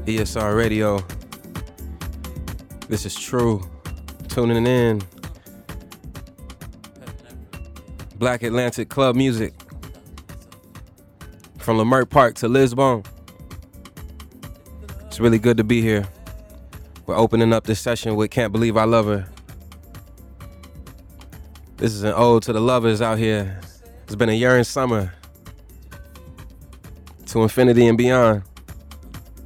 ESR Radio. This is True. Tuning in. Black Atlantic Club music. From Leimert Park to Lisbon. It's really good to be here. We're opening up this session with Can't Believe I Love Her. This is an ode to the lovers out here. It's been a year in summer. To infinity and beyond.